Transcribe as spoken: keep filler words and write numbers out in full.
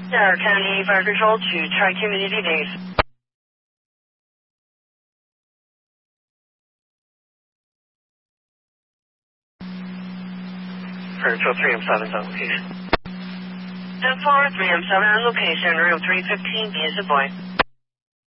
Delaware County Fire Control to Tri-Community Base. Fire Control three M seven on location. ten four, three M seven on location, room three fifteen, B is a boy.